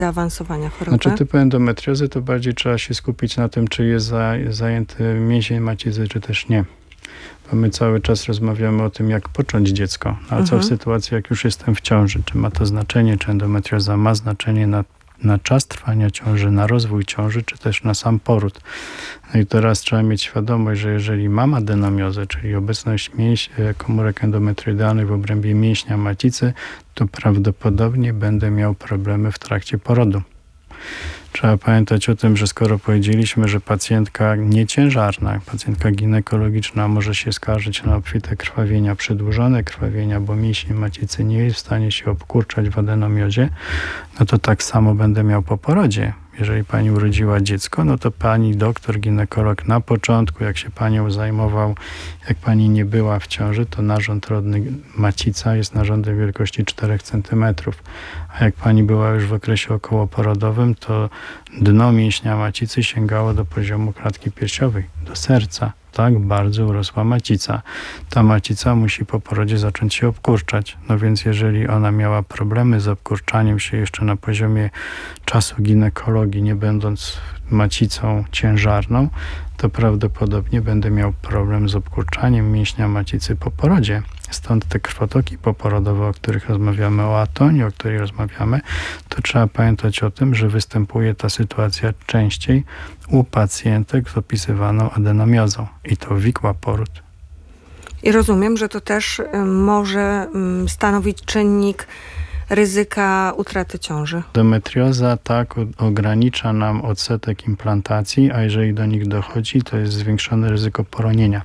zaawansowania choroby? Znaczy typu endometriozy to bardziej trzeba się skupić na tym, czy jest zajęty mięsień macicy, czy też nie. Bo my cały czas rozmawiamy o tym, jak począć dziecko. A co w sytuacji, jak już jestem w ciąży? Czy ma to znaczenie, czy endometrioza ma znaczenie na czas trwania ciąży, na rozwój ciąży, czy też na sam poród. No i teraz trzeba mieć świadomość, że jeżeli mam adenomiozę, czyli obecność komórek endometrioidalnych w obrębie mięśnia macicy, to prawdopodobnie będę miał problemy w trakcie porodu. Trzeba pamiętać o tym, że skoro powiedzieliśmy, że pacjentka nieciężarna, pacjentka ginekologiczna może się skarżyć na obfite krwawienia, przedłużone krwawienia, bo mięsień macicy nie jest w stanie się obkurczać w adenomiozie, no to tak samo będę miał po porodzie. Jeżeli pani urodziła dziecko, no to pani doktor, ginekolog na początku, jak się panią zajmował, jak pani nie była w ciąży, to narząd rodny macica jest narządem wielkości 4 cm. A jak pani była już w okresie okołoporodowym, to dno mięśnia macicy sięgało do poziomu klatki piersiowej, do serca. Tak bardzo urosła macica. Ta macica musi po porodzie zacząć się obkurczać. No więc jeżeli ona miała problemy z obkurczaniem się jeszcze na poziomie czasu ginekologii, nie będąc macicą ciężarną, to prawdopodobnie będę miał problem z obkurczaniem mięśnia macicy po porodzie. Stąd te krwotoki poporodowe, o których rozmawiamy, o atonii, o której rozmawiamy, to trzeba pamiętać o tym, że występuje ta sytuacja częściej u pacjentek z opisywaną adenomiozą. I to wikła poród. I rozumiem, że to też może stanowić czynnik ryzyka utraty ciąży. Endometrioza tak ogranicza nam odsetek implantacji, a jeżeli do nich dochodzi, to jest zwiększone ryzyko poronienia.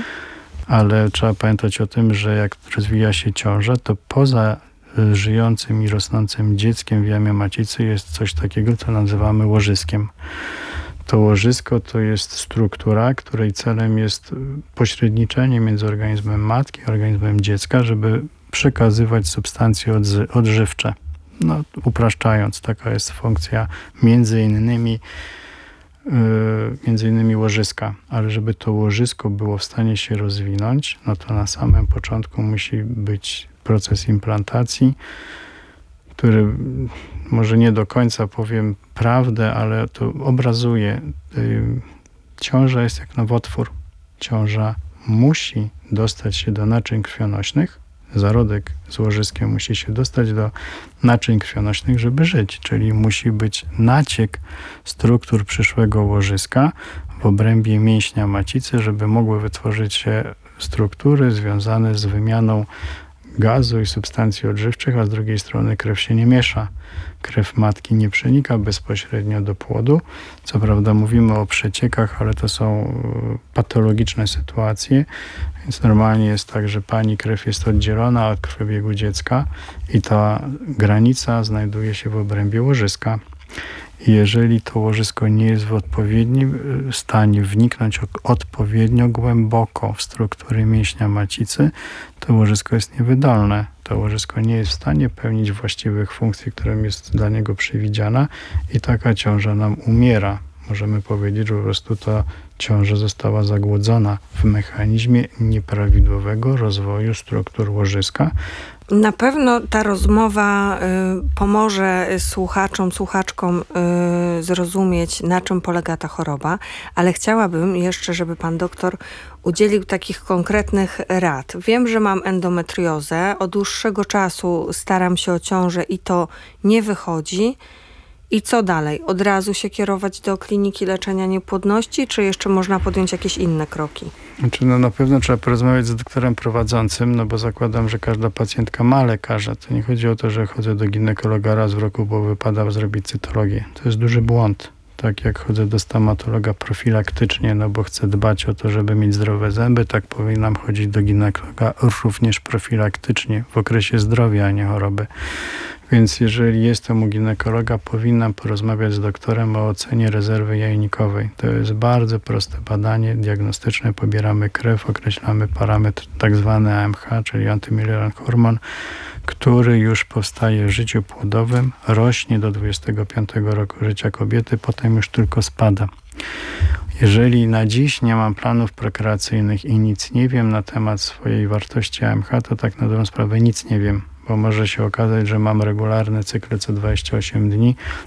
Ale trzeba pamiętać o tym, że jak rozwija się ciąża, to poza żyjącym i rosnącym dzieckiem w jamie macicy jest coś takiego, co nazywamy łożyskiem. To łożysko to jest struktura, której celem jest pośredniczenie między organizmem matki a organizmem dziecka, żeby przekazywać substancje odżywcze. No, upraszczając, taka jest funkcja między innymi łożyska. Ale żeby to łożysko było w stanie się rozwinąć, no to na samym początku musi być proces implantacji, który może nie do końca powiem prawdę, ale to obrazuje. Ciąża jest jak nowotwór. Ciąża musi dostać się do naczyń krwionośnych. Zarodek z łożyskiem musi się dostać do naczyń krwionośnych, żeby żyć. Czyli musi być naciek struktur przyszłego łożyska w obrębie mięśnia macicy, żeby mogły wytworzyć się struktury związane z wymianą gazu i substancji odżywczych, a z drugiej strony krew się nie miesza. Krew matki nie przenika bezpośrednio do płodu. Co prawda mówimy o przeciekach, ale to są patologiczne sytuacje, więc normalnie jest tak, że pani krew jest oddzielona od krwiobiegu dziecka i ta granica znajduje się w obrębie łożyska. Jeżeli to łożysko nie jest w odpowiednim stanie wniknąć odpowiednio głęboko w struktury mięśnia macicy, to łożysko jest niewydolne. To łożysko nie jest w stanie pełnić właściwych funkcji, którym jest dla niego przewidziana i taka ciąża nam umiera. Możemy powiedzieć, że po prostu ta ciąża została zagłodzona w mechanizmie nieprawidłowego rozwoju struktur łożyska. Na pewno ta rozmowa pomoże słuchaczkom zrozumieć, na czym polega ta choroba, ale chciałabym jeszcze, żeby pan doktor udzielił takich konkretnych rad. Wiem, że mam endometriozę, od dłuższego czasu staram się o ciążę i to nie wychodzi. I co dalej? Od razu się kierować do kliniki leczenia niepłodności, czy jeszcze można podjąć jakieś inne kroki? Znaczy, na pewno trzeba porozmawiać z doktorem prowadzącym, bo zakładam, że każda pacjentka ma lekarza. To nie chodzi o to, że chodzę do ginekologa raz w roku, bo wypada zrobić cytologię. To jest duży błąd. Tak jak chodzę do stomatologa profilaktycznie, bo chcę dbać o to, żeby mieć zdrowe zęby, tak powinnam chodzić do ginekologa również profilaktycznie, w okresie zdrowia, a nie choroby. Więc jeżeli jestem u ginekologa, powinnam porozmawiać z doktorem o ocenie rezerwy jajnikowej. To jest bardzo proste badanie diagnostyczne. Pobieramy krew, określamy parametr tak zwany AMH, czyli antymullerian hormon, który już powstaje w życiu płodowym, rośnie do 25 roku życia kobiety, potem już tylko spada. Jeżeli na dziś nie mam planów prokreacyjnych i nic nie wiem na temat swojej wartości AMH, to tak na dobrą sprawę nic nie wiem, bo może się okazać, że mam regularne cykle co 28 dni